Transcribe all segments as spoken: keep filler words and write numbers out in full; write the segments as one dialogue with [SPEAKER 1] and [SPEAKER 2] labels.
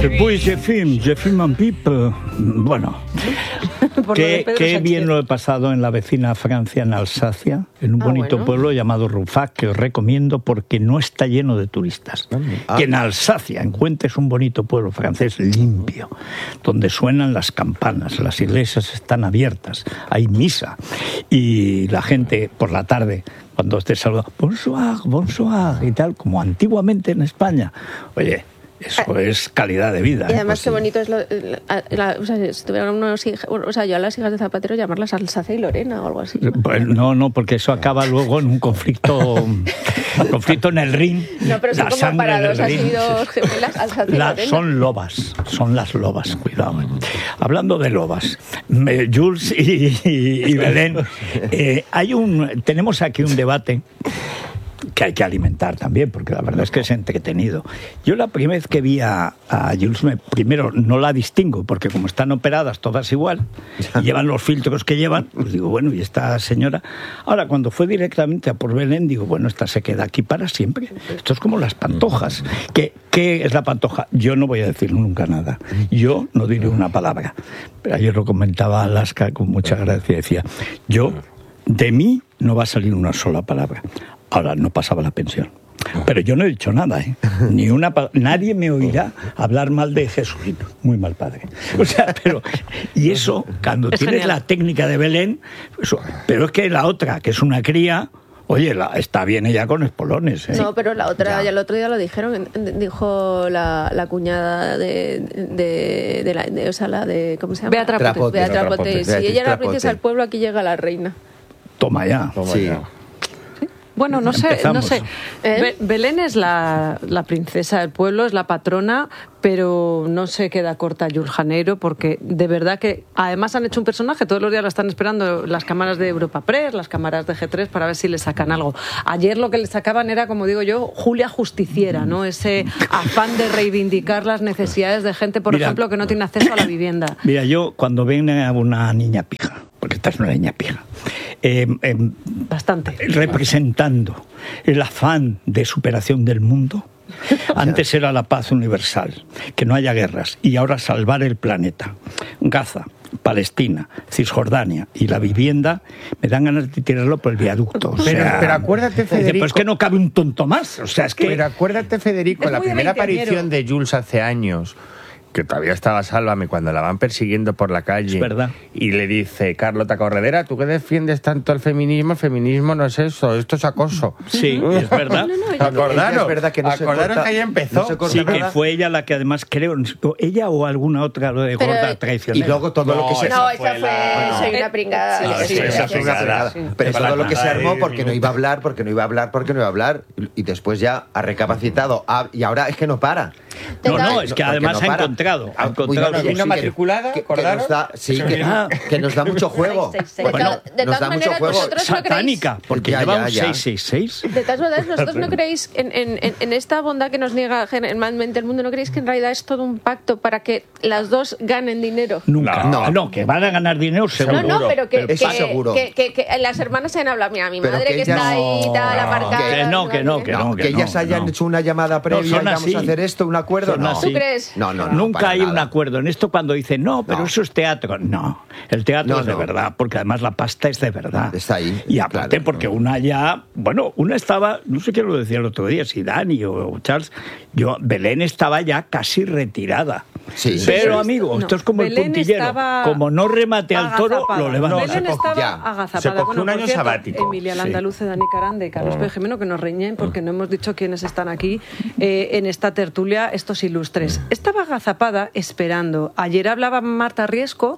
[SPEAKER 1] Pues je filme, je filme un pipe. Bueno, qué, qué bien lo he pasado en la vecina Francia, en Alsacia, en un ah, bonito bueno. pueblo llamado Rouffach, que os recomiendo porque no está lleno de turistas. Ah. Que en Alsacia encuentres un bonito pueblo francés limpio, donde suenan las campanas, las iglesias están abiertas, hay misa y la gente por la tarde, cuando te saluda, bonsoir, bonsoir y tal, como antiguamente en España. Oye, eso es calidad de vida.
[SPEAKER 2] Y además
[SPEAKER 1] ¿eh?
[SPEAKER 2] qué bonito es lo, la, la, o sea, si tuvieran unos hijos, o sea, yo a las hijas de Zapatero llamarlas Alsacia y Lorena o algo así.
[SPEAKER 1] Pues no, no, porque eso acaba luego en un conflicto, un conflicto en el Rin.
[SPEAKER 2] No, pero son como parados, así dos gemelas, Alsacia y
[SPEAKER 1] la,
[SPEAKER 2] Lorena.
[SPEAKER 1] Son lobas, son las lobas, cuidado. ¿eh? Hablando de lobas, me, Jules y, y, y Belén, eh, hay un, tenemos aquí un debate que hay que alimentar también, porque la verdad es que es entretenido. Yo la primera vez que vi a, a Jules, me, primero no la distingo, porque como están operadas todas igual, y llevan los filtros que llevan, pues digo, bueno, ¿y esta señora? Ahora, cuando fue directamente a por Belén, digo, bueno, esta se queda aquí para siempre. Esto es como las pantojas. ¿Qué, qué es la pantoja? Yo no voy a decir nunca nada. Yo no diré una palabra. Pero ayer lo comentaba Alaska con mucha gracia, decía, yo, de mí no va a salir una sola palabra. Ahora, no pasaba la pensión. Pero yo no he dicho nada, ¿eh? Ni una pa- Nadie me oirá hablar mal de Jesucristo. Muy mal padre. O sea, pero... Y eso, cuando es tienes genial. La técnica de Belén... Eso, pero es que la otra, que es una cría... Oye, la, está bien ella con espolones, ¿eh?
[SPEAKER 2] No, pero la otra, ya, ya el otro día lo dijeron, dijo la, la cuñada de, de, de la, de, o sea, la de, ¿cómo se llama?
[SPEAKER 3] Bea Trapote.
[SPEAKER 2] Bea Trapote. Si ella era la princesa del pueblo, aquí llega la reina.
[SPEAKER 1] Toma ya.
[SPEAKER 4] Toma
[SPEAKER 1] sí.
[SPEAKER 4] ya.
[SPEAKER 3] Bueno, no sé,
[SPEAKER 1] Empezamos.
[SPEAKER 3] no sé. ¿Eh? Be- Belén es la, la princesa del pueblo, es la patrona, pero no se queda corta Jules Janeiro, porque de verdad que además han hecho un personaje, todos los días la están esperando las cámaras de Europa Press, las cámaras de G tres, para ver si le sacan algo. Ayer lo que le sacaban era, como digo yo, Julia Justiciera, ¿no? Ese afán de reivindicar las necesidades de gente, por mira, ejemplo, que no tiene acceso a la vivienda.
[SPEAKER 1] Mira, yo cuando ven a una niña pija, porque esta es una niña pija, eh, eh,
[SPEAKER 3] bastante
[SPEAKER 1] representando el afán de superación del mundo. Antes era la paz universal, que no haya guerras, y ahora salvar el planeta. Gaza, Palestina, Cisjordania y la vivienda, me dan ganas de tirarlo por el viaducto. O
[SPEAKER 4] pero,
[SPEAKER 1] sea,
[SPEAKER 4] pero acuérdate, Federico...
[SPEAKER 1] Pero es que no cabe un tonto más. O sea, es que...
[SPEAKER 4] Pero acuérdate, Federico, la primera aparición de Jules hace años... que todavía estaba Sálvame, cuando la van persiguiendo por la calle.
[SPEAKER 1] Es verdad.
[SPEAKER 4] Y le dice, Carlota Corredera, ¿tú que defiendes tanto el feminismo? El feminismo no es eso, esto es acoso.
[SPEAKER 1] Sí, es verdad.
[SPEAKER 2] No, no, no,
[SPEAKER 4] acordaros,
[SPEAKER 5] es verdad que no se
[SPEAKER 4] acordaros
[SPEAKER 5] corta,
[SPEAKER 4] que ahí empezó.
[SPEAKER 5] No se corta
[SPEAKER 1] Sí,
[SPEAKER 5] nada.
[SPEAKER 1] que fue ella la que además creo, ella o alguna otra lo de
[SPEAKER 2] Pero,
[SPEAKER 1] gorda traicionera.
[SPEAKER 5] Y luego todo
[SPEAKER 4] No,
[SPEAKER 5] lo que se...
[SPEAKER 2] No, esa fue,
[SPEAKER 4] la-
[SPEAKER 2] soy una pringada.
[SPEAKER 3] Sí,
[SPEAKER 2] Sí,
[SPEAKER 3] sí,
[SPEAKER 2] sí,
[SPEAKER 4] esa
[SPEAKER 2] sí,
[SPEAKER 4] es una
[SPEAKER 2] sí,
[SPEAKER 4] pringada.
[SPEAKER 2] sí.
[SPEAKER 5] Pero
[SPEAKER 4] Para
[SPEAKER 5] todo lo que se
[SPEAKER 4] nada,
[SPEAKER 5] armó
[SPEAKER 4] eh,
[SPEAKER 5] porque no iba a hablar, porque no iba a hablar, porque no iba a hablar. Y después ya ha recapacitado. Ah, y ahora es que no para.
[SPEAKER 1] No, no, es que
[SPEAKER 5] Porque
[SPEAKER 1] además
[SPEAKER 5] no
[SPEAKER 1] ha
[SPEAKER 5] para.
[SPEAKER 1] encontrado. Ha
[SPEAKER 5] Ah,
[SPEAKER 1] encontrado
[SPEAKER 5] cuidado,
[SPEAKER 4] ¿Y
[SPEAKER 5] sí,
[SPEAKER 4] una
[SPEAKER 5] que-
[SPEAKER 4] matriculada?
[SPEAKER 5] que, que
[SPEAKER 4] ¿Acordaros?
[SPEAKER 5] nos da, sí,
[SPEAKER 4] Eso
[SPEAKER 5] que,
[SPEAKER 4] mismo.
[SPEAKER 5] que nos da mucho juego.
[SPEAKER 2] seis, seis, seis.
[SPEAKER 5] Bueno,
[SPEAKER 2] De- de
[SPEAKER 5] nos
[SPEAKER 2] todas
[SPEAKER 5] da mucho
[SPEAKER 2] maneras,
[SPEAKER 5] juego.
[SPEAKER 2] vosotros no
[SPEAKER 1] Satánica, porque
[SPEAKER 5] Ya,
[SPEAKER 1] lleva
[SPEAKER 5] ya,
[SPEAKER 1] un
[SPEAKER 5] ya.
[SPEAKER 1] seis seis seis.
[SPEAKER 2] De todas maneras, vosotros no creéis en, en, en- en esta bondad que nos niega generalmente el mundo, ¿no creéis que en realidad es todo un pacto para que las dos ganen dinero?
[SPEAKER 1] Nunca.
[SPEAKER 4] No.
[SPEAKER 1] No, no, que van a ganar dinero seguro.
[SPEAKER 2] No, no, pero que,
[SPEAKER 5] Eso
[SPEAKER 2] que,
[SPEAKER 5] seguro.
[SPEAKER 2] que, que, que las hermanas se han hablado. Mira, mi
[SPEAKER 5] Pero
[SPEAKER 2] madre
[SPEAKER 5] que
[SPEAKER 2] que,
[SPEAKER 5] ellas-
[SPEAKER 2] está ahí, tal,
[SPEAKER 4] No,
[SPEAKER 2] aparcada.
[SPEAKER 1] que no, que no, que no.
[SPEAKER 5] Que ellas hayan
[SPEAKER 1] no.
[SPEAKER 5] hecho una llamada previa
[SPEAKER 1] son
[SPEAKER 5] y vamos
[SPEAKER 1] así.
[SPEAKER 5] a hacer esto, un acuerdo.
[SPEAKER 1] Son
[SPEAKER 5] No.
[SPEAKER 1] así.
[SPEAKER 2] ¿Tú crees?
[SPEAKER 5] No, no, no.
[SPEAKER 1] Nunca
[SPEAKER 5] para
[SPEAKER 1] hay
[SPEAKER 5] nada.
[SPEAKER 1] un acuerdo. En esto cuando dicen, no, pero
[SPEAKER 5] No.
[SPEAKER 1] eso es teatro. No, el teatro
[SPEAKER 5] No,
[SPEAKER 1] es de
[SPEAKER 5] no.
[SPEAKER 1] verdad, porque además la pasta es de verdad.
[SPEAKER 5] Está ahí,
[SPEAKER 1] Y aparte
[SPEAKER 5] claro.
[SPEAKER 1] porque una ya, bueno, una estaba, no sé quién lo decía el otro día, si Dani o Charles, yo, Belén estaba ya casi retirada.
[SPEAKER 5] Sí.
[SPEAKER 1] Pero
[SPEAKER 3] Sí,
[SPEAKER 1] amigo,
[SPEAKER 3] no.
[SPEAKER 1] esto es como
[SPEAKER 3] Belén
[SPEAKER 1] el puntillero.
[SPEAKER 3] estaba
[SPEAKER 1] Como no remate al toro,
[SPEAKER 3] agazapada.
[SPEAKER 1] lo levanta.
[SPEAKER 4] No,
[SPEAKER 3] Belén
[SPEAKER 4] se cogió-
[SPEAKER 3] estaba
[SPEAKER 5] ya.
[SPEAKER 3] agazapada.
[SPEAKER 4] Se cogió
[SPEAKER 3] Bueno,
[SPEAKER 4] un
[SPEAKER 3] por
[SPEAKER 4] año
[SPEAKER 3] cierto,
[SPEAKER 4] sabático.
[SPEAKER 3] Emilia
[SPEAKER 4] Sí.
[SPEAKER 3] Landaluce, Dani Carande y Carlos Pérez Jimeno, que nos reñen porque no hemos dicho quiénes están aquí eh, en esta tertulia, estos ilustres. Estaba agazapada esperando. Ayer hablaba Marta Riesco,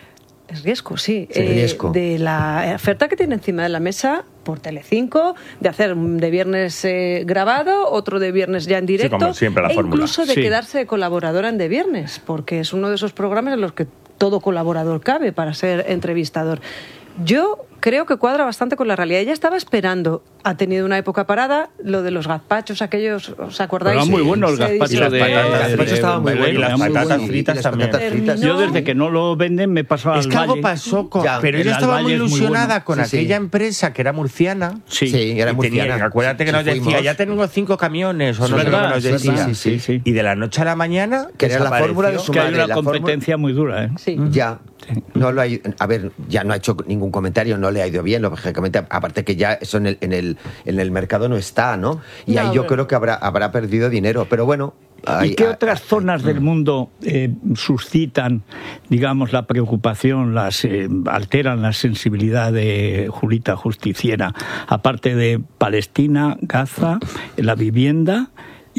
[SPEAKER 3] es Riesco, sí,
[SPEAKER 5] Sí,
[SPEAKER 3] eh,
[SPEAKER 5] Riesco.
[SPEAKER 3] de la oferta que tiene encima de la mesa por Telecinco, de hacer un de viernes eh, grabado, otro de viernes ya en directo,
[SPEAKER 4] como siempre la
[SPEAKER 3] e
[SPEAKER 4] fórmula.
[SPEAKER 3] incluso de
[SPEAKER 1] Sí.
[SPEAKER 3] quedarse de colaboradora en de viernes, porque es uno de esos programas en los que todo colaborador cabe para ser entrevistador. Yo creo que cuadra bastante con la realidad. Ella estaba esperando, ha tenido una época parada, lo de los gazpachos, aquellos, ¿os acordáis?
[SPEAKER 1] Pero muy bueno el
[SPEAKER 3] Se
[SPEAKER 1] gazpacho
[SPEAKER 3] hizo-
[SPEAKER 1] de,
[SPEAKER 4] las patatas,
[SPEAKER 1] de-
[SPEAKER 4] el gazpacho
[SPEAKER 1] de-
[SPEAKER 5] estaba muy
[SPEAKER 1] de-
[SPEAKER 5] bueno,
[SPEAKER 4] y las
[SPEAKER 1] era muy
[SPEAKER 4] patatas
[SPEAKER 1] bueno.
[SPEAKER 4] fritas
[SPEAKER 5] Y las
[SPEAKER 4] también.
[SPEAKER 5] patatas fritas.
[SPEAKER 1] Yo desde que no lo venden me paso al
[SPEAKER 4] Es que algo
[SPEAKER 1] Valle.
[SPEAKER 4] pasó con...
[SPEAKER 5] Ya,
[SPEAKER 4] pero
[SPEAKER 1] el
[SPEAKER 4] ella estaba
[SPEAKER 1] Valle
[SPEAKER 4] muy
[SPEAKER 1] es muy
[SPEAKER 4] ilusionada
[SPEAKER 1] bueno.
[SPEAKER 4] con
[SPEAKER 5] Sí, sí.
[SPEAKER 4] aquella empresa que era murciana.
[SPEAKER 1] Sí,
[SPEAKER 5] Sí, era
[SPEAKER 4] Y tenía-
[SPEAKER 5] murciana.
[SPEAKER 4] acuérdate que
[SPEAKER 5] Sí,
[SPEAKER 4] nos decía,
[SPEAKER 5] fuimos.
[SPEAKER 4] ya tengo cinco camiones, o
[SPEAKER 1] Es
[SPEAKER 4] no sé lo que
[SPEAKER 1] verdad,
[SPEAKER 4] nos
[SPEAKER 1] es
[SPEAKER 4] decía.
[SPEAKER 1] verdad.
[SPEAKER 5] Sí, sí,
[SPEAKER 1] sí.
[SPEAKER 4] Y de la noche a la mañana...
[SPEAKER 5] Que era la
[SPEAKER 4] desapareció.
[SPEAKER 5] fórmula de su
[SPEAKER 1] que hay
[SPEAKER 5] madre,
[SPEAKER 1] una
[SPEAKER 5] la fórmula-
[SPEAKER 1] competencia muy dura, ¿eh?
[SPEAKER 3] Sí.
[SPEAKER 5] Ya. No lo hay, a ver, ya no ha hecho ningún comentario, no le ha ido bien, lógicamente, aparte que ya eso en el, en el, en el mercado no está, ¿no? Y
[SPEAKER 2] No,
[SPEAKER 5] ahí yo
[SPEAKER 2] pero-
[SPEAKER 5] creo que habrá, habrá perdido dinero, pero bueno. hay-
[SPEAKER 1] ¿Y qué
[SPEAKER 5] hay-
[SPEAKER 1] otras zonas del mundo eh, suscitan, digamos, la preocupación, las eh, alteran la sensibilidad de Julita Justiciera, aparte de Palestina, Gaza, la vivienda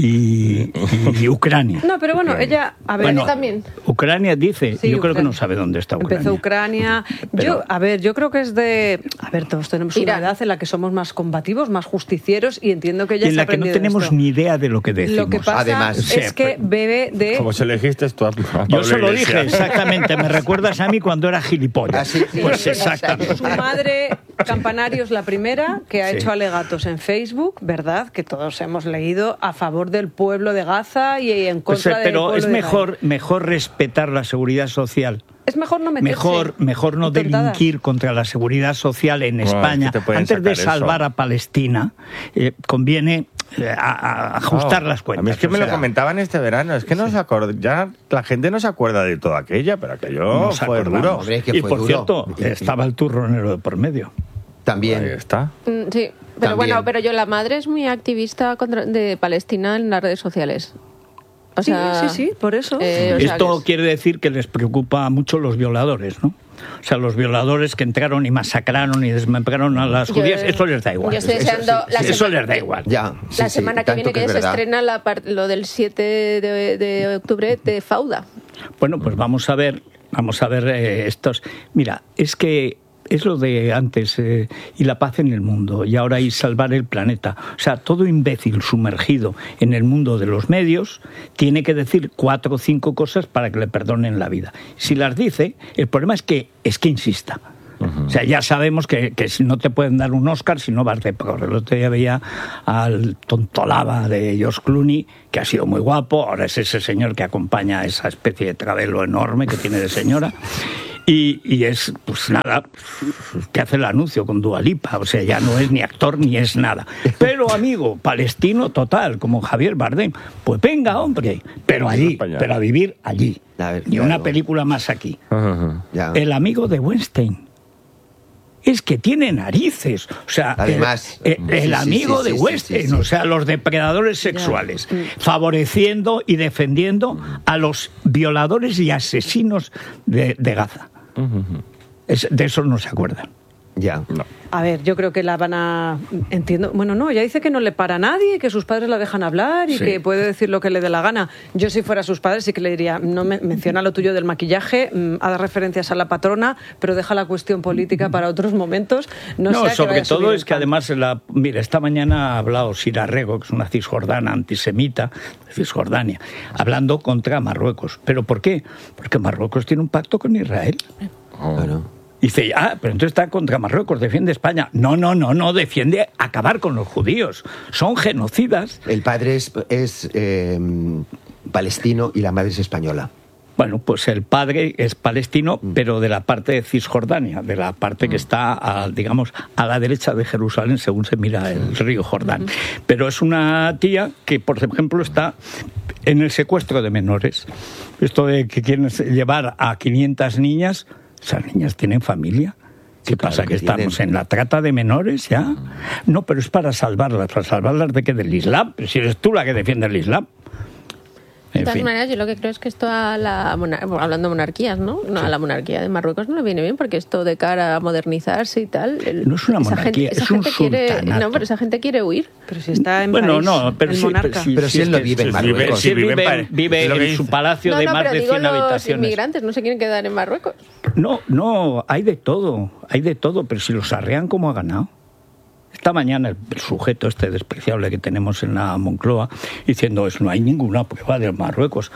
[SPEAKER 1] y, y Ucrania?
[SPEAKER 3] No, pero bueno, ella, a ver,
[SPEAKER 1] Bueno,
[SPEAKER 2] también.
[SPEAKER 1] Ucrania dice,
[SPEAKER 3] Sí,
[SPEAKER 1] yo creo que
[SPEAKER 3] Ucrania.
[SPEAKER 1] no sabe dónde está Ucrania.
[SPEAKER 3] empezó Ucrania.
[SPEAKER 1] Pero-
[SPEAKER 3] Yo, a ver, yo creo que es de... A ver, todos tenemos
[SPEAKER 2] Irán.
[SPEAKER 3] una edad en la que somos más combativos, más justicieros, y entiendo que ella
[SPEAKER 1] Y en
[SPEAKER 3] se ha
[SPEAKER 1] la que no
[SPEAKER 3] aprendido
[SPEAKER 1] tenemos
[SPEAKER 3] esto.
[SPEAKER 1] ni idea de lo que decimos.
[SPEAKER 3] Lo que pasa
[SPEAKER 5] Además,
[SPEAKER 3] es
[SPEAKER 1] sí,
[SPEAKER 3] que bebe de...
[SPEAKER 4] Como se le dijiste tú a, a Pablo
[SPEAKER 1] Yo se lo dije,
[SPEAKER 4] Iglesias.
[SPEAKER 1] exactamente. Me recuerdas a mí cuando era gilipollas.
[SPEAKER 5] Ah, sí, sí.
[SPEAKER 1] Pues
[SPEAKER 3] Su
[SPEAKER 1] exactamente.
[SPEAKER 3] madre, Campanario, es la primera que ha
[SPEAKER 1] Sí.
[SPEAKER 3] hecho alegatos en Facebook, ¿verdad? Que todos hemos leído a favor del pueblo de Gaza y en
[SPEAKER 1] Pues,
[SPEAKER 3] contra
[SPEAKER 1] eh,
[SPEAKER 3] del
[SPEAKER 1] pero
[SPEAKER 3] pueblo
[SPEAKER 1] es
[SPEAKER 3] de
[SPEAKER 1] mejor,
[SPEAKER 3] Israel.
[SPEAKER 1] mejor respetar la seguridad social.
[SPEAKER 3] Es mejor no meterse.
[SPEAKER 1] Mejor, mejor no
[SPEAKER 3] en tontadas.
[SPEAKER 1] delinquir contra la seguridad social en
[SPEAKER 4] Bueno,
[SPEAKER 1] España.
[SPEAKER 4] es que te pueden
[SPEAKER 1] Antes de
[SPEAKER 4] sacar eso.
[SPEAKER 1] salvar a Palestina, eh, conviene eh, a- a ajustar
[SPEAKER 4] No,
[SPEAKER 1] las cuentas.
[SPEAKER 4] A mí es que
[SPEAKER 1] O
[SPEAKER 4] me lo
[SPEAKER 1] sea,
[SPEAKER 4] comentaban este verano, es que no se acorda, ya la gente no se acuerda de todo aquello, pero aquello
[SPEAKER 1] nos
[SPEAKER 4] fue
[SPEAKER 1] acordamos.
[SPEAKER 4] duro.
[SPEAKER 5] Hombre, es que
[SPEAKER 1] y
[SPEAKER 5] fue
[SPEAKER 1] por
[SPEAKER 5] duro.
[SPEAKER 1] cierto, estaba el turronero de por medio.
[SPEAKER 5] También.
[SPEAKER 4] Ahí está.
[SPEAKER 2] Mm, Sí, pero
[SPEAKER 5] También.
[SPEAKER 2] bueno, pero yo, la madre es muy activista contra, de Palestina en las redes sociales. O
[SPEAKER 3] Sí,
[SPEAKER 2] sea,
[SPEAKER 3] sí, sí, por eso.
[SPEAKER 2] eh, o sea,
[SPEAKER 1] Esto
[SPEAKER 2] que es-
[SPEAKER 1] quiere decir que les preocupa mucho los violadores, ¿no? O sea, los violadores que entraron y masacraron y desmembraron a las
[SPEAKER 2] Yo-
[SPEAKER 1] judías, eso les da igual.
[SPEAKER 2] yo estoy
[SPEAKER 1] Eso-
[SPEAKER 2] deseando la
[SPEAKER 1] eso
[SPEAKER 2] semana-
[SPEAKER 1] les da igual.
[SPEAKER 5] Ya. sí,
[SPEAKER 2] La
[SPEAKER 5] sí,
[SPEAKER 2] semana que
[SPEAKER 5] tanto
[SPEAKER 2] viene que,
[SPEAKER 5] es
[SPEAKER 2] se
[SPEAKER 5] verdad.
[SPEAKER 2] estrena la par- lo del siete de, de octubre de Fauda.
[SPEAKER 1] Bueno, pues vamos a ver, vamos a ver eh, estos. Mira, es que es lo de antes, eh, y la paz en el mundo, y ahora y salvar el planeta. O sea, todo imbécil sumergido en el mundo de los medios tiene que decir cuatro o cinco cosas para que le perdonen la vida. Si las dice, el problema es que es que insista. O sea, ya sabemos que, que si no te pueden dar un Oscar si no vas de pro. El otro día veía al tontolaba de George Clooney, que ha sido muy guapo, ahora es ese señor que acompaña a esa especie de travelo enorme que tiene de señora. Y, y es, pues nada, que hace el anuncio con Dua Lipa, o sea, ya no es ni actor ni es nada. Pero, amigo, palestino total, como Javier Bardem, pues venga, hombre, pero allí, pero a vivir allí.
[SPEAKER 5] A ver,
[SPEAKER 1] Ni
[SPEAKER 5] claro.
[SPEAKER 1] una película más aquí.
[SPEAKER 5] Ya.
[SPEAKER 1] El amigo de Weinstein. Es que tiene narices. O sea,
[SPEAKER 5] Además,
[SPEAKER 1] el, el- el
[SPEAKER 5] sí, sí,
[SPEAKER 1] amigo
[SPEAKER 5] sí,
[SPEAKER 1] de
[SPEAKER 5] sí, sí,
[SPEAKER 1] Weinstein,
[SPEAKER 5] sí, sí.
[SPEAKER 1] o sea, los depredadores sexuales, favoreciendo y defendiendo a los violadores y asesinos de, de Gaza. Es- de eso no se acuerdan.
[SPEAKER 5] Ya.
[SPEAKER 4] No.
[SPEAKER 3] A ver, yo creo que la van a... Entiendo. Bueno, no, ella dice que no le para a nadie, que sus padres la dejan hablar y
[SPEAKER 1] Sí.
[SPEAKER 3] que puede decir lo que le dé la gana. Yo, si fuera sus padres, sí que le diría, no me, menciona lo tuyo del maquillaje, mm, haz referencias a la patrona, pero deja la cuestión política para otros momentos. No,
[SPEAKER 1] No,
[SPEAKER 3] sea que
[SPEAKER 1] sobre
[SPEAKER 3] vaya a subir
[SPEAKER 1] todo
[SPEAKER 3] el
[SPEAKER 1] es que
[SPEAKER 3] pan.
[SPEAKER 1] además, la, mira, esta mañana ha hablado Sira Rego, que es una cisjordana antisemita, de Cisjordania, hablando contra Marruecos. ¿Pero por qué? Porque Marruecos tiene un pacto con Israel.
[SPEAKER 5] Bueno.
[SPEAKER 1] Dice, ah, pero entonces está contra Marruecos, defiende España. No, no, no, no, defiende acabar con los judíos. Son genocidas.
[SPEAKER 5] El padre es, es eh, palestino y la madre es española.
[SPEAKER 1] Bueno, pues el padre es palestino, pero de la parte de Cisjordania, de la parte que está, a, digamos, a la derecha de Jerusalén, según se mira el río Jordán. Pero es una tía que, por ejemplo, está en el secuestro de menores. Esto de que quieren llevar a quinientas niñas, esas niñas tienen familia. ¿Qué
[SPEAKER 5] Sí,
[SPEAKER 1] pasa?
[SPEAKER 5] claro
[SPEAKER 1] ¿Que
[SPEAKER 5] que
[SPEAKER 1] estamos
[SPEAKER 5] tienen.
[SPEAKER 1] en la trata de menores ya? No, pero es para salvarlas. ¿Para salvarlas de qué? Del Islam. Pero si eres tú la que defiende el Islam.
[SPEAKER 2] De
[SPEAKER 1] En
[SPEAKER 2] todas
[SPEAKER 1] fin.
[SPEAKER 2] maneras, yo lo que creo es que esto a la monar- hablando de monarquías, ¿no? No, a la monarquía de Marruecos no le viene bien porque esto de cara a modernizarse y tal. el-
[SPEAKER 1] No es una
[SPEAKER 2] esa
[SPEAKER 1] monarquía,
[SPEAKER 2] gente- esa
[SPEAKER 1] es un
[SPEAKER 2] gente quiere,
[SPEAKER 1] sultanato.
[SPEAKER 2] no, pero esa gente quiere huir.
[SPEAKER 3] Pero si está en
[SPEAKER 1] Bueno,
[SPEAKER 3] París,
[SPEAKER 1] no, pero
[SPEAKER 3] el
[SPEAKER 1] sí,
[SPEAKER 3] monarca.
[SPEAKER 1] pero sí,
[SPEAKER 5] Pero si
[SPEAKER 1] sí,
[SPEAKER 5] él no
[SPEAKER 1] es que-
[SPEAKER 5] vive en
[SPEAKER 1] sí,
[SPEAKER 5] Marruecos.
[SPEAKER 1] sí,
[SPEAKER 4] Sí, vive
[SPEAKER 1] vive,
[SPEAKER 4] en París.
[SPEAKER 1] vive
[SPEAKER 4] Es lo que
[SPEAKER 1] en su
[SPEAKER 4] dice.
[SPEAKER 1] palacio
[SPEAKER 2] No,
[SPEAKER 1] de
[SPEAKER 2] no,
[SPEAKER 1] más
[SPEAKER 2] pero
[SPEAKER 1] de
[SPEAKER 2] digo
[SPEAKER 1] cien
[SPEAKER 2] los
[SPEAKER 1] habitaciones.
[SPEAKER 2] inmigrantes no se quieren quedar en Marruecos.
[SPEAKER 1] No, no, hay de todo, hay de todo, pero si los arrean, ¿cómo ha ganado? Esta mañana el, el sujeto este despreciable que tenemos en la Moncloa diciendo eso, no hay ninguna prueba de Marruecos.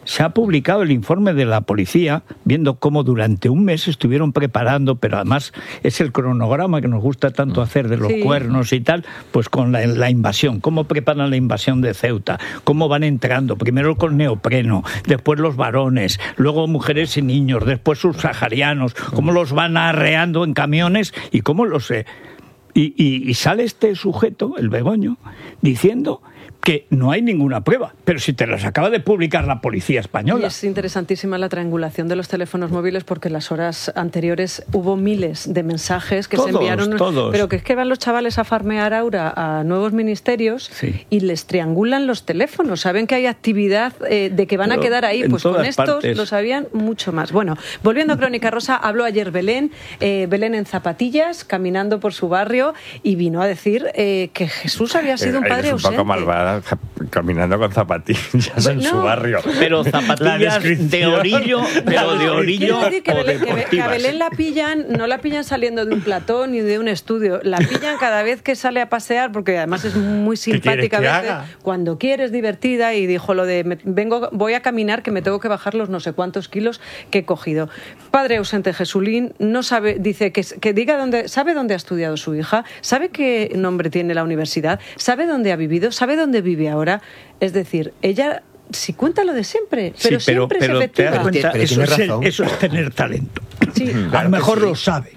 [SPEAKER 1] se ha publicado el informe de la policía, viendo cómo durante un mes estuvieron preparando, pero además es el cronograma que nos gusta tanto hacer de los
[SPEAKER 3] sí.
[SPEAKER 1] cuernos y tal, pues con la, la invasión, cómo preparan la invasión de Ceuta, cómo van entrando, primero con neopreno, después los varones, luego mujeres y niños, después subsaharianos, cómo los van arreando en camiones y cómo los... Eh, y, y, y sale este sujeto, el Begoño, diciendo que no hay ninguna prueba, pero si te las acaba de publicar la policía española.
[SPEAKER 3] Y es interesantísima la triangulación de los teléfonos móviles, porque en las horas anteriores hubo miles de mensajes que
[SPEAKER 1] todos,
[SPEAKER 3] se enviaron,
[SPEAKER 1] todos.
[SPEAKER 3] pero que es que van los chavales a farmear ahora a nuevos ministerios
[SPEAKER 1] sí.
[SPEAKER 3] y les triangulan los teléfonos, saben que hay actividad eh, de que van
[SPEAKER 1] pero
[SPEAKER 3] a quedar ahí, pues con estos
[SPEAKER 1] partes.
[SPEAKER 3] lo sabían mucho más. Bueno, volviendo a Crónica Rosa, habló ayer Belén, eh, Belén en zapatillas, caminando por su barrio, y vino a decir eh, que Jesús había sido un
[SPEAKER 4] Eh,
[SPEAKER 3] padre
[SPEAKER 4] es un
[SPEAKER 3] ausente.
[SPEAKER 4] poco malvada, caminando con zapatillas en
[SPEAKER 3] No.
[SPEAKER 4] su barrio.
[SPEAKER 1] Pero zapatillas de orillo, pero de orillo
[SPEAKER 3] Quiero decir que,
[SPEAKER 1] o
[SPEAKER 3] Belén, que, Be- que a
[SPEAKER 1] deportivas.
[SPEAKER 3] Belén la pillan, no la pillan saliendo de un platón ni de un estudio, la pillan cada vez que sale a pasear, porque además es muy
[SPEAKER 4] ¿Qué
[SPEAKER 3] simpática a
[SPEAKER 4] quieres que
[SPEAKER 3] veces,
[SPEAKER 4] haga?
[SPEAKER 3] cuando quiere, es divertida, y dijo lo de me- vengo, voy a caminar, que me tengo que bajar los no sé cuántos kilos que he cogido. Padre ausente Jesulín no sabe, dice que, que diga dónde, sabe dónde ha estudiado su hija, sabe qué nombre tiene la universidad, sabe dónde ha vivido, sabe dónde vive ahora. Es decir, ella sí cuenta lo de siempre, pero,
[SPEAKER 1] sí, pero,
[SPEAKER 3] siempre
[SPEAKER 1] pero
[SPEAKER 3] es
[SPEAKER 1] te
[SPEAKER 3] efectiva.
[SPEAKER 1] das cuenta,
[SPEAKER 5] Pero
[SPEAKER 1] eso,
[SPEAKER 5] tienes
[SPEAKER 1] es el-
[SPEAKER 5] razón.
[SPEAKER 1] eso es tener talento.
[SPEAKER 3] Sí.
[SPEAKER 1] A
[SPEAKER 5] Claro
[SPEAKER 1] lo
[SPEAKER 5] que
[SPEAKER 1] mejor
[SPEAKER 5] sí.
[SPEAKER 1] lo sabe,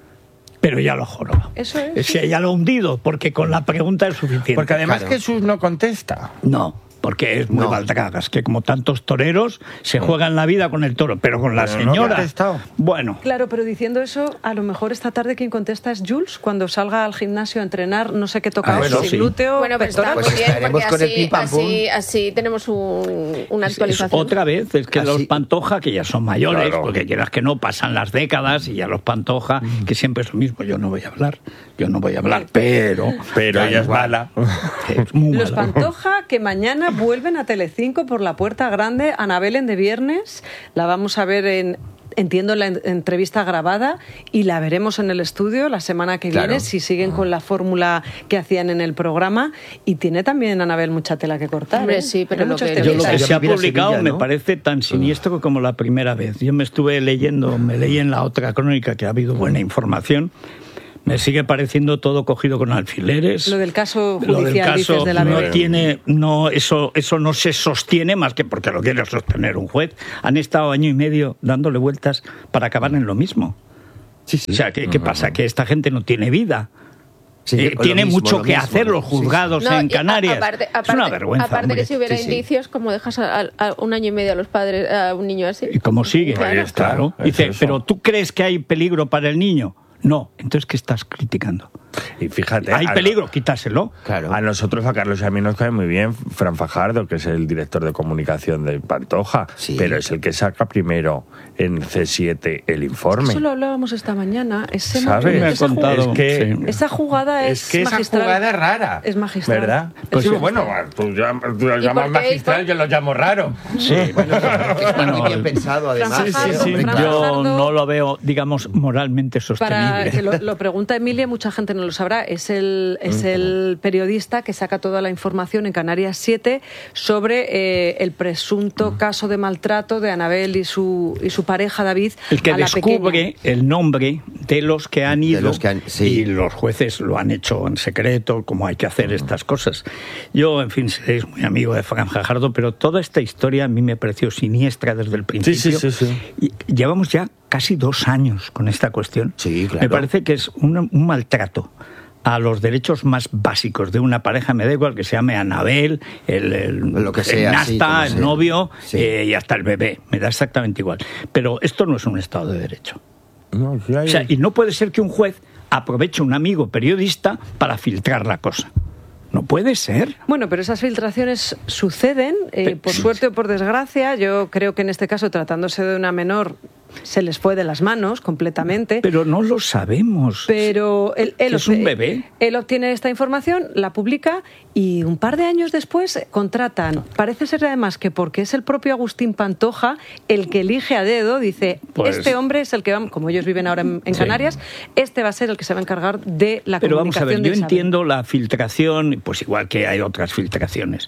[SPEAKER 1] pero ya lo joroba.
[SPEAKER 3] Eso es.
[SPEAKER 1] Si ella lo ha hundido, porque con la pregunta es suficiente.
[SPEAKER 4] Porque además
[SPEAKER 5] Claro.
[SPEAKER 4] Jesús no contesta.
[SPEAKER 1] No, porque es muy
[SPEAKER 5] No.
[SPEAKER 1] baldragas, que como tantos toreros se juegan la vida con el toro, pero con la
[SPEAKER 4] Pero no ha
[SPEAKER 1] señora...
[SPEAKER 4] contestado.
[SPEAKER 1] Bueno,
[SPEAKER 3] Claro, pero diciendo eso, a lo mejor esta tarde quien contesta es Jules, cuando salga al gimnasio a entrenar, no sé qué toca,
[SPEAKER 1] Ah,
[SPEAKER 3] si
[SPEAKER 1] bueno, sí.
[SPEAKER 3] glúteo,
[SPEAKER 2] Bueno, pero está
[SPEAKER 3] pectoral.
[SPEAKER 2] muy
[SPEAKER 5] Pues
[SPEAKER 2] bien,
[SPEAKER 5] estaremos
[SPEAKER 2] porque
[SPEAKER 5] con el
[SPEAKER 2] así,
[SPEAKER 5] pim, pam, pum.
[SPEAKER 2] así, así tenemos un- una
[SPEAKER 1] es
[SPEAKER 2] actualización.
[SPEAKER 1] otra vez, es que
[SPEAKER 5] Así-
[SPEAKER 1] los Pantoja, que ya son mayores,
[SPEAKER 4] Claro.
[SPEAKER 1] porque quieras que no, pasan las décadas y ya los Pantoja, que siempre es lo mismo, yo no voy a hablar, yo no voy a hablar, pero...
[SPEAKER 4] Pero
[SPEAKER 5] Da
[SPEAKER 4] ella es
[SPEAKER 5] igual.
[SPEAKER 4] mala.
[SPEAKER 1] es muy
[SPEAKER 3] Los
[SPEAKER 1] mala.
[SPEAKER 3] Pantoja, que mañana vuelven a Telecinco por la puerta grande. Anabel en de viernes, la vamos a ver en... Entiendo la en- entrevista grabada, y la veremos en el estudio la semana que
[SPEAKER 5] Claro.
[SPEAKER 3] viene, si siguen con la fórmula que hacían en el programa. Y tiene también Anabel mucha tela que cortar.
[SPEAKER 2] Hombre,
[SPEAKER 3] ¿eh?
[SPEAKER 2] sí, pero
[SPEAKER 3] Tiene
[SPEAKER 2] lo
[SPEAKER 3] muchos
[SPEAKER 2] que-
[SPEAKER 1] Yo lo
[SPEAKER 3] temitas.
[SPEAKER 1] que
[SPEAKER 5] Ella
[SPEAKER 1] se ha
[SPEAKER 5] vivir a
[SPEAKER 1] publicado
[SPEAKER 5] Sevilla,
[SPEAKER 1] me
[SPEAKER 5] ¿no?
[SPEAKER 1] parece tan siniestro como la primera vez. Yo me estuve leyendo, me leí en la otra crónica que ha habido buena información. Me sigue pareciendo todo cogido con alfileres.
[SPEAKER 3] Lo del caso
[SPEAKER 1] Lo del
[SPEAKER 3] judicial, dices,
[SPEAKER 1] caso
[SPEAKER 3] de la
[SPEAKER 1] no
[SPEAKER 3] bebé.
[SPEAKER 1] tiene, no, eso, eso no se sostiene más que porque lo quiere sostener un juez. Han estado año y medio dándole vueltas para acabar en lo mismo.
[SPEAKER 5] Sí, sí.
[SPEAKER 1] O sea, ¿qué, qué pasa? Que esta gente no tiene vida.
[SPEAKER 5] Sí,
[SPEAKER 1] Eh,
[SPEAKER 5] lo
[SPEAKER 1] tiene
[SPEAKER 5] mismo,
[SPEAKER 1] mucho
[SPEAKER 5] lo
[SPEAKER 1] que
[SPEAKER 5] mismo,
[SPEAKER 1] hacer
[SPEAKER 5] ¿no?
[SPEAKER 1] los
[SPEAKER 5] Sí, sí.
[SPEAKER 1] juzgados
[SPEAKER 2] No,
[SPEAKER 1] en
[SPEAKER 2] y a-
[SPEAKER 1] Canarias.
[SPEAKER 2] aparte,
[SPEAKER 1] es una
[SPEAKER 2] aparte-
[SPEAKER 1] vergüenza.
[SPEAKER 2] Aparte
[SPEAKER 1] hombre.
[SPEAKER 2] que si hubiera
[SPEAKER 5] Sí, sí.
[SPEAKER 2] indicios, como dejas a, a- a un año y medio a los padres, a un niño así.
[SPEAKER 1] ¿Y cómo sigue?
[SPEAKER 2] Ahí
[SPEAKER 4] está,
[SPEAKER 1] Claro.
[SPEAKER 4] es
[SPEAKER 1] Dice,
[SPEAKER 4] eso.
[SPEAKER 1] pero ¿tú crees que hay peligro para el niño? No. Entonces, ¿qué estás criticando?
[SPEAKER 4] Y fíjate,
[SPEAKER 1] ¿Hay
[SPEAKER 4] a-
[SPEAKER 1] peligro? Quítaselo.
[SPEAKER 5] Claro.
[SPEAKER 4] A nosotros, a Carlos y a mí nos cae muy bien Fran Fajardo, que es el director de comunicación de Pantoja,
[SPEAKER 5] Sí.
[SPEAKER 4] pero es el que saca primero en C siete el informe.
[SPEAKER 3] Eso lo hablábamos esta mañana. Ese
[SPEAKER 4] ¿Sabes?
[SPEAKER 3] momento,
[SPEAKER 1] Me ha
[SPEAKER 3] esa ju-
[SPEAKER 1] contado.
[SPEAKER 4] Es que,
[SPEAKER 1] sí.
[SPEAKER 3] Esa jugada es,
[SPEAKER 4] es que esa
[SPEAKER 3] magistral.
[SPEAKER 4] jugada es rara.
[SPEAKER 3] Es magistral.
[SPEAKER 4] ¿Verdad?
[SPEAKER 3] Es
[SPEAKER 4] Pues sí,
[SPEAKER 3] magistral.
[SPEAKER 4] bueno, tú, llam- tú lo
[SPEAKER 2] ¿Y
[SPEAKER 4] llamas
[SPEAKER 2] por qué?
[SPEAKER 4] magistral,
[SPEAKER 2] ¿Y por-
[SPEAKER 4] yo lo llamo raro.
[SPEAKER 1] Sí, bueno,
[SPEAKER 5] Está muy
[SPEAKER 1] bueno,
[SPEAKER 5] bien pensado, además.
[SPEAKER 3] Fran Fajardo,
[SPEAKER 5] hombre,
[SPEAKER 3] Fran
[SPEAKER 5] claro.
[SPEAKER 1] yo
[SPEAKER 3] Fajardo-
[SPEAKER 1] no lo veo, digamos, moralmente
[SPEAKER 3] Para
[SPEAKER 1] sostenible.
[SPEAKER 3] que lo, lo pregunta Emilia, mucha gente no lo sabrá. Es el, es el periodista que saca toda la información en Canarias siete sobre eh, el presunto caso de maltrato de Anabel y su, y su pareja David.
[SPEAKER 1] El que
[SPEAKER 3] a la
[SPEAKER 1] descubre
[SPEAKER 3] pequeña.
[SPEAKER 1] el nombre de los que han ido
[SPEAKER 5] los que han- sí.
[SPEAKER 1] y los jueces lo han hecho en secreto, como hay que hacer estas cosas. Yo, en fin, seréis muy amigo de Fran Fajardo, pero toda esta historia a mí me pareció siniestra desde el principio.
[SPEAKER 4] sí, sí.
[SPEAKER 1] Y llevamos ya casi dos años con esta cuestión.
[SPEAKER 5] Sí, claro.
[SPEAKER 1] Me parece que es un, un maltrato a los derechos más básicos de una pareja, me da igual que se llame Anabel, el, el,
[SPEAKER 5] Lo que
[SPEAKER 1] el
[SPEAKER 5] sea, sí,
[SPEAKER 1] Nasta,
[SPEAKER 5] como
[SPEAKER 1] el
[SPEAKER 5] sea.
[SPEAKER 1] novio
[SPEAKER 5] Sí.
[SPEAKER 1] eh, y hasta el bebé, me da exactamente igual. Pero esto no es un Estado de Derecho.
[SPEAKER 4] No, sí hay-
[SPEAKER 1] O sea, y no puede ser que un juez aproveche un amigo periodista para filtrar la cosa. No puede ser.
[SPEAKER 3] Bueno, pero esas filtraciones suceden, eh,
[SPEAKER 1] Pe-
[SPEAKER 3] por suerte o por desgracia. Yo creo que en este caso, tratándose de una menor, se les fue de las manos completamente.
[SPEAKER 1] Pero no lo sabemos.
[SPEAKER 3] Pero él, él
[SPEAKER 1] ¿Es un bebé?
[SPEAKER 3] Él obtiene esta información, la publica y un par de años después contratan. Parece ser además que porque es el propio Agustín Pantoja el que elige a dedo, dice,
[SPEAKER 1] Pues-
[SPEAKER 3] este hombre es el que va, como ellos viven ahora en, en
[SPEAKER 1] Sí.
[SPEAKER 3] Canarias, este va a ser el que se va a encargar de la
[SPEAKER 1] Pero vamos a
[SPEAKER 3] comunicación
[SPEAKER 1] ver,
[SPEAKER 3] de
[SPEAKER 1] yo
[SPEAKER 3] Isabel.
[SPEAKER 1] entiendo la filtración, pues igual que hay otras filtraciones.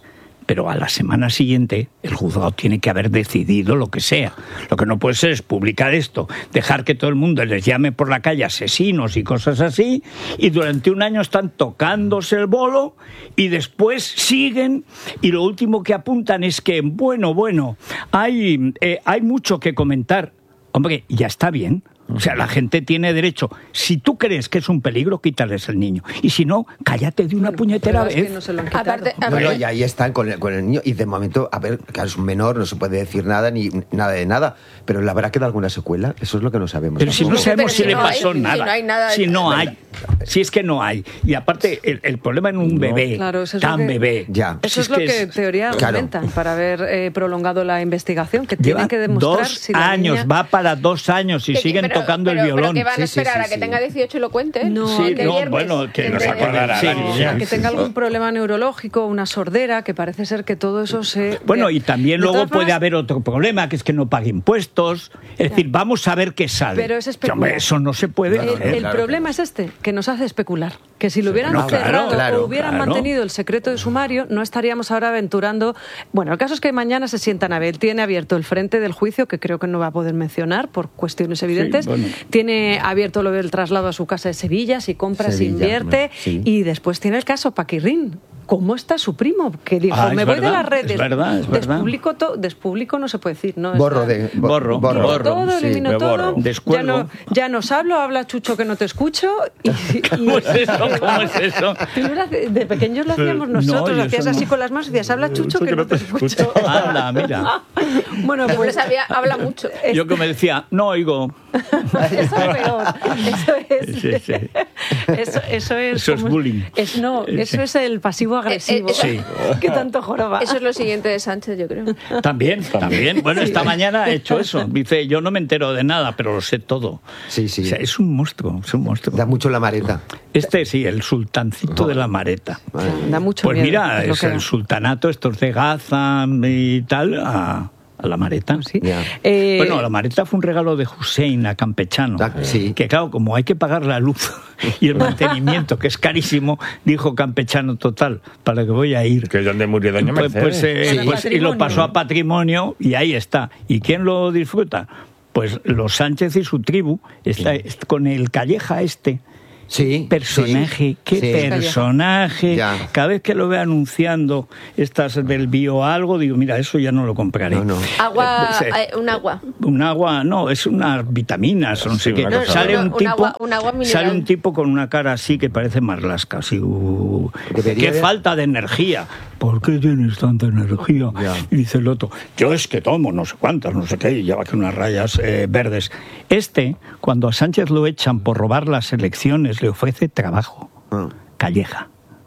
[SPEAKER 1] pero a la semana siguiente el juzgado tiene que haber decidido lo que sea. Lo que no puede ser es publicar esto, dejar que todo el mundo les llame por la calle asesinos y cosas así, y durante un año están tocándose el bolo y después siguen, y lo último que apuntan es que, bueno, bueno, hay, eh, hay mucho que comentar. Hombre, ya está bien. O sea, la gente tiene derecho. Si tú crees que es un peligro, quítales el niño. Y si no, cállate de una
[SPEAKER 3] Bueno,
[SPEAKER 1] puñetera
[SPEAKER 3] pero es
[SPEAKER 1] vez.
[SPEAKER 3] que no se lo han quitado.
[SPEAKER 2] Aparte,
[SPEAKER 5] No,
[SPEAKER 2] aparte-
[SPEAKER 5] no, y ahí están con el, con el niño. Y de momento, a ver, claro, es un menor, no se puede decir nada ni nada de nada. Pero ¿le habrá quedado alguna secuela? Eso es lo que no sabemos.
[SPEAKER 1] Pero si no
[SPEAKER 5] tampoco.
[SPEAKER 1] sabemos
[SPEAKER 2] Pero
[SPEAKER 1] si
[SPEAKER 2] si
[SPEAKER 1] le
[SPEAKER 2] no hay-
[SPEAKER 1] pasó
[SPEAKER 2] si
[SPEAKER 1] nada.
[SPEAKER 2] no hay nada de-
[SPEAKER 1] Si no hay. Si es que no hay. Y aparte, el, el problema en un bebé,
[SPEAKER 3] Claro, eso es
[SPEAKER 1] tan
[SPEAKER 3] lo que-
[SPEAKER 1] bebé.
[SPEAKER 5] Ya.
[SPEAKER 3] Eso
[SPEAKER 1] si
[SPEAKER 3] es lo que, en
[SPEAKER 1] es-
[SPEAKER 3] teoría
[SPEAKER 5] Claro.
[SPEAKER 3] argumentan para haber eh, prolongado la investigación, que
[SPEAKER 1] Lleva
[SPEAKER 3] tienen que demostrar
[SPEAKER 1] dos
[SPEAKER 3] si la
[SPEAKER 1] años,
[SPEAKER 3] niña...
[SPEAKER 1] va para dos años y
[SPEAKER 2] que-
[SPEAKER 1] siguen
[SPEAKER 2] pero-
[SPEAKER 1] tocando
[SPEAKER 2] pero-
[SPEAKER 1] el violón.
[SPEAKER 2] Pero que van a
[SPEAKER 5] Sí, sí,
[SPEAKER 2] esperar
[SPEAKER 5] sí,
[SPEAKER 2] a que
[SPEAKER 5] sí.
[SPEAKER 2] tenga dieciocho y lo cuente.
[SPEAKER 3] No,
[SPEAKER 1] Sí,
[SPEAKER 2] que
[SPEAKER 1] no,
[SPEAKER 2] viernes,
[SPEAKER 1] bueno, que
[SPEAKER 2] entre-
[SPEAKER 4] nos acordará
[SPEAKER 1] Sí,
[SPEAKER 4] la niña.
[SPEAKER 3] que tenga algún problema neurológico, una sordera, que parece ser que todo eso se...
[SPEAKER 1] Bueno,
[SPEAKER 3] de-
[SPEAKER 1] y también
[SPEAKER 3] de
[SPEAKER 1] luego
[SPEAKER 3] todas
[SPEAKER 1] puede
[SPEAKER 3] formas,
[SPEAKER 1] haber otro problema, que es que no pague impuestos. Es decir, vamos a ver qué sale.
[SPEAKER 3] Pero es
[SPEAKER 1] Que,
[SPEAKER 3] especular.
[SPEAKER 1] hombre, eso no se puede
[SPEAKER 3] El,
[SPEAKER 1] hacer.
[SPEAKER 3] el
[SPEAKER 5] claro
[SPEAKER 3] problema es este, que nos hace especular. Que si lo hubieran
[SPEAKER 1] no, claro,
[SPEAKER 3] cerrado
[SPEAKER 5] claro,
[SPEAKER 3] o hubieran
[SPEAKER 1] claro.
[SPEAKER 3] mantenido el secreto de sumario, no estaríamos ahora aventurando... Bueno, el caso es que mañana se sientan a ver. Tiene abierto el frente del juicio, que creo que no va a poder mencionar por cuestiones evidentes.
[SPEAKER 1] bueno.
[SPEAKER 3] Tiene abierto lo del traslado a su casa de Sevilla, si compra, si
[SPEAKER 5] Sevilla,
[SPEAKER 3] invierte.
[SPEAKER 5] sí.
[SPEAKER 3] Y después tiene el caso Paquirrín. ¿Cómo está su primo? Que dijo,
[SPEAKER 1] Ah, es
[SPEAKER 3] me voy
[SPEAKER 1] verdad,
[SPEAKER 3] de las redes.
[SPEAKER 1] es verdad, es verdad.
[SPEAKER 3] Despublico todo. Despublico no se puede decir, ¿no?
[SPEAKER 5] Borro
[SPEAKER 3] Está-
[SPEAKER 5] de. bo-
[SPEAKER 1] Borro,
[SPEAKER 5] borro.
[SPEAKER 1] borro.
[SPEAKER 3] todo,
[SPEAKER 5] Sí.
[SPEAKER 3] elimino
[SPEAKER 4] me
[SPEAKER 3] todo.
[SPEAKER 4] borro.
[SPEAKER 3] Ya
[SPEAKER 1] Descuelgo.
[SPEAKER 3] no, ya no os hablo, habla Chucho que no te escucho. Y, y-
[SPEAKER 1] ¿Cómo es eso? ¿Cómo es eso?
[SPEAKER 3] Tú lo hace- de pequeños lo hacíamos
[SPEAKER 1] No,
[SPEAKER 3] nosotros,
[SPEAKER 1] yo
[SPEAKER 3] hacías
[SPEAKER 1] eso
[SPEAKER 3] así
[SPEAKER 1] no.
[SPEAKER 3] con las manos y decías, habla Chucho que no te escucho.
[SPEAKER 1] Anda, mira.
[SPEAKER 3] Bueno,
[SPEAKER 2] Pues
[SPEAKER 3] pues
[SPEAKER 2] había- habla mucho.
[SPEAKER 1] Yo que me decía, no oigo.
[SPEAKER 3] eso es peor. Eso es.
[SPEAKER 1] Sí, sí.
[SPEAKER 3] Eso, eso es.
[SPEAKER 1] Eso es
[SPEAKER 3] como-
[SPEAKER 1] bullying.
[SPEAKER 3] es- no, eso es el pasivo agresivo.
[SPEAKER 2] Eh, eh,
[SPEAKER 1] Sí.
[SPEAKER 3] Que tanto joroba.
[SPEAKER 2] Eso es lo siguiente de Sánchez, yo creo.
[SPEAKER 1] También, también. Bueno, esta mañana he hecho eso. Dice, yo no me entero de nada, pero lo sé todo.
[SPEAKER 5] Sí, sí.
[SPEAKER 1] O sea, es un monstruo, es un monstruo.
[SPEAKER 5] Da mucho la mareta.
[SPEAKER 1] Este sí, el sultancito de la Mareta.
[SPEAKER 3] Da mucho
[SPEAKER 1] Pues
[SPEAKER 3] miedo,
[SPEAKER 1] mira,
[SPEAKER 3] es lo
[SPEAKER 1] es
[SPEAKER 3] que
[SPEAKER 1] el
[SPEAKER 3] da.
[SPEAKER 1] sultanato, estos de Gaza y tal, a, a la Mareta.
[SPEAKER 3] Sí.
[SPEAKER 5] Ya.
[SPEAKER 3] Eh,
[SPEAKER 1] Bueno, la Mareta fue un regalo de Hussein a Campechano.
[SPEAKER 5] Ah, sí.
[SPEAKER 1] Que claro, como hay que pagar la luz y el mantenimiento, que es carísimo, dijo Campechano, total, para que voy a ir.
[SPEAKER 4] Que es donde murió Doña
[SPEAKER 1] Pues,
[SPEAKER 4] Mercedes.
[SPEAKER 1] pues, eh,
[SPEAKER 3] Sí.
[SPEAKER 1] pues, y lo pasó a patrimonio y ahí está. ¿Y quién lo disfruta? Pues los Sánchez y su tribu, está, est- con el Calleja este.
[SPEAKER 5] Sí.
[SPEAKER 1] Personaje,
[SPEAKER 5] sí,
[SPEAKER 1] qué
[SPEAKER 5] sí.
[SPEAKER 1] personaje.
[SPEAKER 5] Ya.
[SPEAKER 1] Cada vez que lo veo anunciando estas del bio algo, digo, mira, eso ya no lo compraré.
[SPEAKER 5] No, no.
[SPEAKER 2] Agua,
[SPEAKER 1] Sí.
[SPEAKER 2] eh, un agua.
[SPEAKER 1] Un agua, no, es unas vitaminas, o no
[SPEAKER 4] Sí,
[SPEAKER 1] sé qué.
[SPEAKER 4] una cosa
[SPEAKER 1] Sale
[SPEAKER 2] No, no,
[SPEAKER 1] un
[SPEAKER 2] un
[SPEAKER 1] tipo,
[SPEAKER 2] agua- un agua mineral.
[SPEAKER 1] sale un tipo con una cara así que parece Marlaska, así. uh,
[SPEAKER 5] Debería
[SPEAKER 1] qué
[SPEAKER 5] de-
[SPEAKER 1] falta de energía. ¿Por qué tienes tanta energía?
[SPEAKER 5] Ya.
[SPEAKER 1] Y dice el otro, yo es que tomo no sé cuántas, no sé qué, y lleva aquí unas rayas eh, verdes. Este, cuando a Sánchez lo echan por robar las elecciones, le ofrece trabajo.
[SPEAKER 5] Ah.
[SPEAKER 1] Calleja.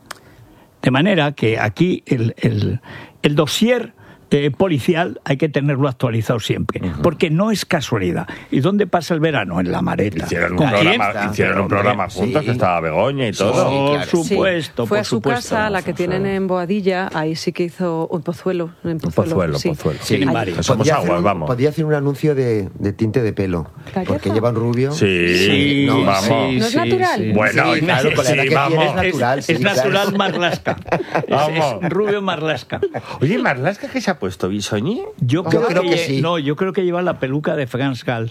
[SPEAKER 1] De manera que aquí el, el, el dossier eh, policial hay que tenerlo actualizado siempre, porque no es casualidad. ¿Y dónde pasa el verano? En la Mareta.
[SPEAKER 4] Hicieron un
[SPEAKER 1] ¿Con quién?
[SPEAKER 4] programa, hicieron un
[SPEAKER 1] Hombre,
[SPEAKER 4] programa juntos,
[SPEAKER 5] sí.
[SPEAKER 4] que estaba Begoña y todo.
[SPEAKER 1] Por
[SPEAKER 5] claro.
[SPEAKER 1] supuesto,
[SPEAKER 3] Sí, fue
[SPEAKER 1] por
[SPEAKER 3] a su
[SPEAKER 1] supuesto.
[SPEAKER 3] casa, la que tienen en Boadilla, ahí sí que hizo un Pozuelo. En Pozuelo,
[SPEAKER 4] Pozuelo,
[SPEAKER 3] sí.
[SPEAKER 4] Pozuelo.
[SPEAKER 5] Sí.
[SPEAKER 1] Tienen
[SPEAKER 3] Ahí.
[SPEAKER 1] varios.
[SPEAKER 4] Somos
[SPEAKER 5] Podría hacer
[SPEAKER 4] aguas,
[SPEAKER 5] un-
[SPEAKER 4] vamos.
[SPEAKER 5] Podría hacer un anuncio de, de tinte de pelo.
[SPEAKER 3] ¿Calleja?
[SPEAKER 5] Porque lleva un rubio.
[SPEAKER 4] Sí,
[SPEAKER 1] Sí,
[SPEAKER 5] No,
[SPEAKER 4] vamos.
[SPEAKER 1] sí,
[SPEAKER 3] ¿No es
[SPEAKER 1] sí,
[SPEAKER 3] natural?
[SPEAKER 1] sí.
[SPEAKER 4] Bueno,
[SPEAKER 5] Sí, claro, con la edad
[SPEAKER 4] sí,
[SPEAKER 5] que tiene es
[SPEAKER 4] vamos.
[SPEAKER 5] natural.
[SPEAKER 1] Es,
[SPEAKER 5] sí,
[SPEAKER 1] es
[SPEAKER 5] claro.
[SPEAKER 1] natural Marlaska. Es,
[SPEAKER 4] Vamos.
[SPEAKER 1] es rubio Marlaska.
[SPEAKER 4] Oye, ¿Marlaska qué se ha puesto? ¿Bisoñé?
[SPEAKER 1] Yo
[SPEAKER 5] Yo
[SPEAKER 1] creo,
[SPEAKER 5] creo
[SPEAKER 1] que,
[SPEAKER 5] que
[SPEAKER 1] lle-
[SPEAKER 5] sí.
[SPEAKER 1] No, yo creo que lleva la peluca de Franz Gall.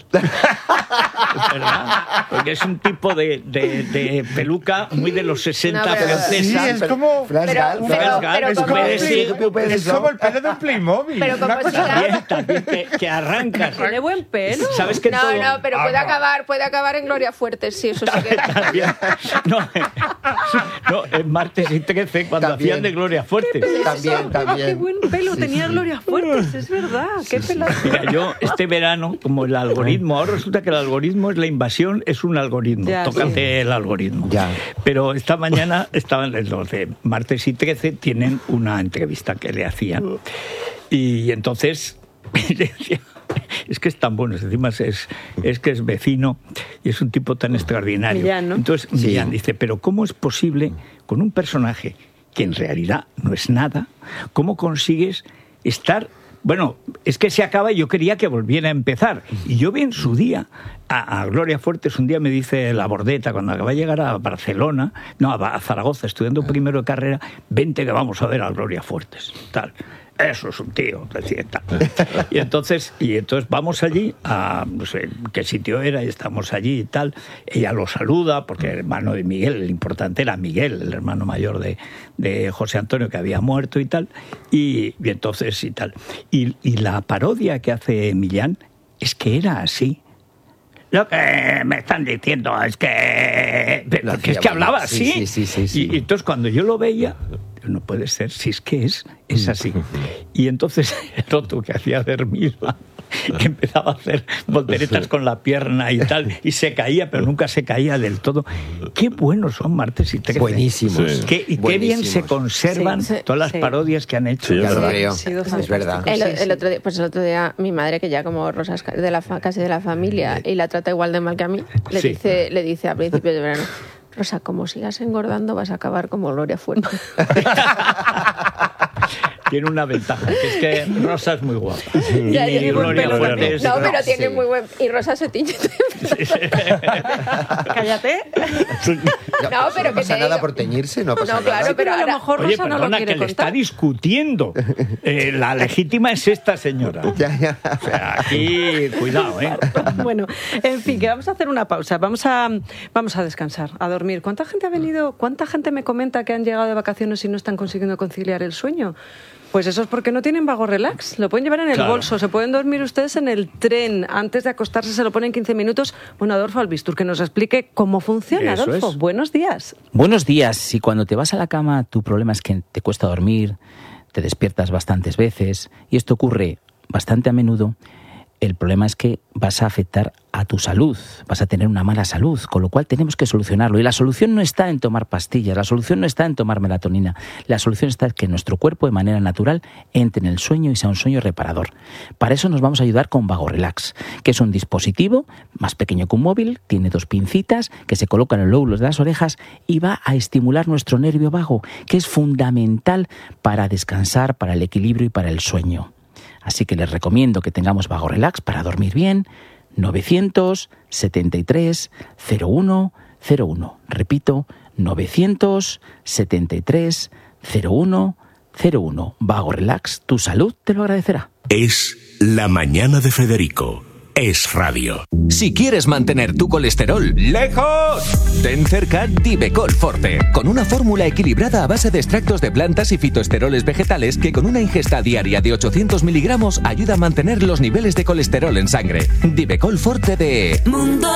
[SPEAKER 1] Es verdad. Porque es un tipo de, de, de peluca muy de los sesenta
[SPEAKER 2] No, pero-
[SPEAKER 1] francesa.
[SPEAKER 4] Sí, es como...
[SPEAKER 5] Flash
[SPEAKER 2] Pero-
[SPEAKER 5] Gal,
[SPEAKER 2] pero-
[SPEAKER 5] Flash
[SPEAKER 1] Gal,
[SPEAKER 2] pero
[SPEAKER 1] es
[SPEAKER 2] como-
[SPEAKER 1] puede
[SPEAKER 5] Sí,
[SPEAKER 1] ser-
[SPEAKER 5] tú puedes
[SPEAKER 4] Es
[SPEAKER 5] eso.
[SPEAKER 4] como el pelo de un Playmobil.
[SPEAKER 2] Pero como
[SPEAKER 4] Una cosa
[SPEAKER 2] si-
[SPEAKER 1] También, también que, que arrancas.
[SPEAKER 3] Tiene buen pelo.
[SPEAKER 1] ¿Sabes que
[SPEAKER 2] No,
[SPEAKER 1] todo-
[SPEAKER 2] no, pero puede
[SPEAKER 4] Vamos.
[SPEAKER 2] acabar, puede acabar en Gloria Fuertes, sí, eso sí que...
[SPEAKER 1] También. No, no, en martes y trece, cuando
[SPEAKER 5] También.
[SPEAKER 1] hacían de Gloria Fuerte.
[SPEAKER 5] También, también.
[SPEAKER 3] Qué buen pelo
[SPEAKER 5] Sí,
[SPEAKER 3] tenía
[SPEAKER 5] sí.
[SPEAKER 3] Gloria Fuertes, es verdad. Qué pelazo.
[SPEAKER 1] Mira, yo este verano, como el algoritmo, ahora resulta que el algoritmo es la invasión, es un algoritmo.
[SPEAKER 3] Ya,
[SPEAKER 1] Tócate
[SPEAKER 3] sí.
[SPEAKER 1] el algoritmo.
[SPEAKER 5] Ya.
[SPEAKER 1] Pero esta mañana estaban los de martes y trece, tienen una entrevista que le hacían. Y entonces le decía, es que es tan bueno, encima es, es que es vecino y es un tipo tan extraordinario.
[SPEAKER 3] Millán, ¿no?
[SPEAKER 1] Entonces
[SPEAKER 5] Sí.
[SPEAKER 1] Millán dice, pero ¿cómo es posible con un personaje que en realidad no es nada, cómo consigues estar Bueno, es que se acaba y yo quería que volviera a empezar. Y yo vi en su día a, a Gloria Fuertes, un día me dice la Bordeta, cuando acaba de llegar a Barcelona, no, a, a Zaragoza, estudiando primero de carrera, vente que vamos a ver a Gloria Fuertes, tal. Eso es un tío, decía tal. Y entonces, y entonces vamos allí, a no sé qué sitio era, y estamos allí y tal. Ella lo saluda, porque el hermano de Miguel, el importante era Miguel, el hermano mayor de, de José Antonio, que había muerto y tal. Y, y entonces y tal. Y, y la parodia que hace Millán es que era así. Lo que me están diciendo es que... Pero que es que hablaba así.
[SPEAKER 5] Sí, sí, sí, sí.
[SPEAKER 1] Y, y entonces cuando yo lo veía... No puede ser, si es que es, es así. Y entonces el otro que hacía de Hermida empezaba a hacer volteretas con la pierna y tal, y se caía, pero nunca se caía del todo. Qué buenos son Martes y Trece.
[SPEAKER 5] Buenísimos.
[SPEAKER 1] Sí. Qué, y qué bien se conservan
[SPEAKER 2] sí, sí,
[SPEAKER 1] todas las
[SPEAKER 2] sí.
[SPEAKER 1] parodias que han hecho.
[SPEAKER 5] Sí,
[SPEAKER 1] ya
[SPEAKER 5] lo
[SPEAKER 1] lo
[SPEAKER 5] creo.
[SPEAKER 3] Ha sido
[SPEAKER 5] Es verdad.
[SPEAKER 2] El,
[SPEAKER 3] Sí,
[SPEAKER 2] el
[SPEAKER 3] sí.
[SPEAKER 2] otro día, pues el otro día mi madre, que ya como Rosa es ca- de la fa- casi de la familia y la trata igual de mal que a mí, le
[SPEAKER 1] Sí.
[SPEAKER 2] dice le dice a principios de verano: Rosa, como sigas engordando vas a acabar como Gloria Fuertes.
[SPEAKER 1] Tiene una ventaja, que es que Rosa es muy guapa.
[SPEAKER 2] Ya,
[SPEAKER 1] Y
[SPEAKER 2] tiene buen
[SPEAKER 1] Gloria
[SPEAKER 2] pelo.
[SPEAKER 1] Fuertes...
[SPEAKER 2] No, pero
[SPEAKER 5] sí.
[SPEAKER 2] tiene muy buen... Y Rosa se tiñe.
[SPEAKER 3] Cállate.
[SPEAKER 2] No, pero
[SPEAKER 5] no
[SPEAKER 2] que
[SPEAKER 5] pasa
[SPEAKER 2] te
[SPEAKER 5] nada
[SPEAKER 2] digo-
[SPEAKER 5] por teñirse, no pasa
[SPEAKER 2] No,
[SPEAKER 5] nada.
[SPEAKER 2] claro, pero
[SPEAKER 3] a lo
[SPEAKER 2] ahora...
[SPEAKER 3] mejor
[SPEAKER 1] Oye,
[SPEAKER 3] Rosa no lo
[SPEAKER 1] perdona,
[SPEAKER 3] quiere
[SPEAKER 1] que le está
[SPEAKER 3] contar.
[SPEAKER 1] discutiendo. Eh, la legítima es esta señora.
[SPEAKER 5] Ya, ya.
[SPEAKER 1] O sea, aquí, cuidado, ¿eh?
[SPEAKER 3] Bueno, en fin, que vamos a hacer una pausa, vamos a, vamos a descansar, a dormir. ¿Cuánta gente ha venido? ¿Cuánta gente me comenta que han llegado de vacaciones y no están consiguiendo conciliar el sueño? Pues eso es porque no tienen vago relax. Lo pueden llevar en el
[SPEAKER 1] Claro.
[SPEAKER 3] bolso, se pueden dormir ustedes en el tren. Antes de acostarse se lo ponen quince minutos. Bueno, Adolfo Albistur, que nos explique cómo funciona.
[SPEAKER 1] Eso
[SPEAKER 3] Adolfo,
[SPEAKER 1] es.
[SPEAKER 3] buenos días.
[SPEAKER 6] Buenos días. Si cuando te vas a la cama tu problema es que te cuesta dormir, te despiertas bastantes veces, y esto ocurre bastante a menudo, el problema es que vas a afectar a tu salud, vas a tener una mala salud, con lo cual tenemos que solucionarlo. Y la solución no está en tomar pastillas, la solución no está en tomar melatonina, la solución está en que nuestro cuerpo de manera natural entre en el sueño y sea un sueño reparador. Para eso nos vamos a ayudar con Vago Relax, que es un dispositivo más pequeño que un móvil, tiene dos pincitas que se colocan en los lóbulos de las orejas y va a estimular nuestro nervio vago, que es fundamental para descansar, para el equilibrio y para el sueño. Así que les recomiendo que tengamos Vago Relax para dormir bien. novecientos setenta y tres cero uno cero uno. Repito, novecientos setenta y tres cero uno cero uno. Vago Relax, tu salud te lo agradecerá.
[SPEAKER 7] Es La Mañana de Federico. Es radio.
[SPEAKER 8] Si quieres mantener tu colesterol lejos, ten cerca Divecol Forte, con una fórmula equilibrada a base de extractos de plantas y fitoesteroles vegetales que con una ingesta diaria de ochocientos miligramos ayuda a mantener los niveles de colesterol en sangre. Divecol Forte de
[SPEAKER 9] Mundo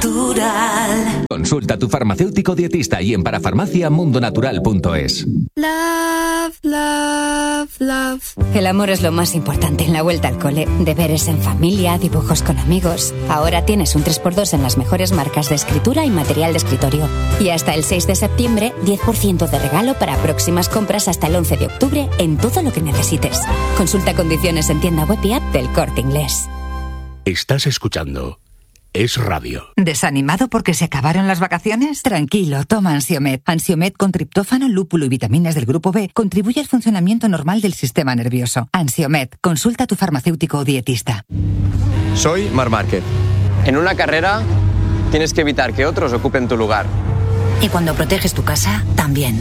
[SPEAKER 9] Natural.
[SPEAKER 8] Consulta a tu farmacéutico dietista y en parafarmacia mundonatural punto es.
[SPEAKER 9] Love, love, love. El amor es lo más importante en la vuelta al cole. Deberes en familia, dibujos con amigos. Ahora tienes un tres por dos en las mejores marcas de escritura y material de escritorio. Y hasta el seis de septiembre, diez por ciento de regalo para próximas compras hasta el once de octubre en todo lo que necesites. Consulta condiciones en tienda web y app del Corte Inglés.
[SPEAKER 7] Estás escuchando Es radio.
[SPEAKER 10] ¿Desanimado porque se acabaron las vacaciones? Tranquilo, toma Ansiomed. Ansiomed con triptófano, lúpulo y vitaminas del grupo B contribuye al funcionamiento normal del sistema nervioso. Ansiomed, consulta a tu farmacéutico o dietista.
[SPEAKER 11] Soy Marc Márquez. En una carrera tienes que evitar que otros ocupen tu lugar.
[SPEAKER 10] Y cuando proteges tu casa, también.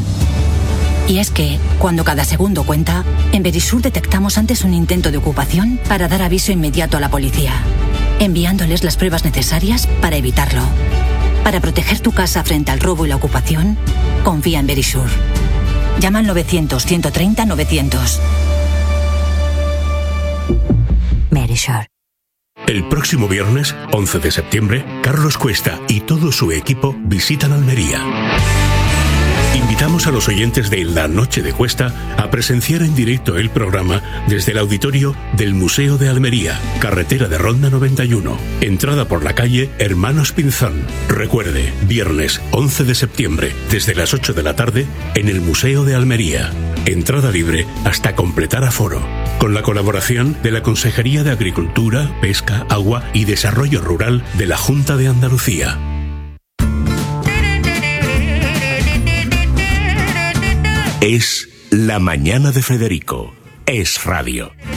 [SPEAKER 10] Y es que, cuando cada segundo cuenta, en Verisur detectamos antes un intento de ocupación para dar aviso inmediato a la policía, enviándoles las pruebas necesarias para evitarlo. Para proteger tu casa frente al robo y la ocupación, confía en Verisur. Llama al novecientos, ciento treinta, novecientos. Verisur.
[SPEAKER 7] El próximo viernes, once de septiembre, Carlos Cuesta y todo su equipo visitan Almería. Invitamos a los oyentes de La Noche de Cuesta a presenciar en directo el programa desde el auditorio del Museo de Almería, carretera de Ronda noventa y uno, entrada por la calle Hermanos Pinzón. Recuerde, viernes once de septiembre, desde las ocho de la tarde, en el Museo de Almería. Entrada libre hasta completar aforo. Con la colaboración de la Consejería de Agricultura, Pesca, Agua y Desarrollo Rural de la Junta de Andalucía. Es La Mañana de Federico. Es radio.